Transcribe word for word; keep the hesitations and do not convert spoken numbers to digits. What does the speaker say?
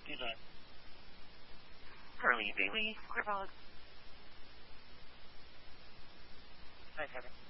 Do not. Carly Bailey, Clear Pilot. Hi, Trevor.